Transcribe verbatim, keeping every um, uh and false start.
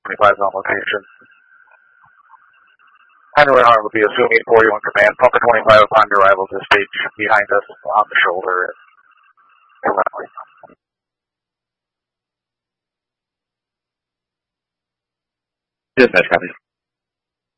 twenty-five is on location. Henry Arm will be assuming forty-one command. Pumper twenty-five upon your arrival to stage behind us on the shoulder. Dispatch copy.